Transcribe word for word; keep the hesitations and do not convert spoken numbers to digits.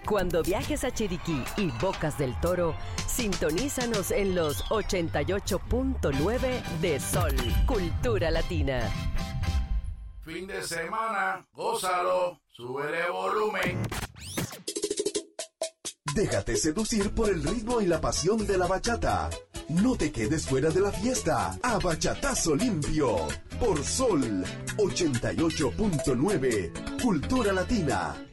Cuando viajes a Chiriquí y Bocas del Toro, sintonízanos en los ochenta y ocho punto nueve de Sol, Cultura Latina. Fin de semana, gózalo, súbele volumen. Déjate seducir por el ritmo y la pasión de la bachata. No te quedes fuera de la fiesta. A bachatazo limpio. Por Sol ochenta y ocho punto nueve. Cultura Latina.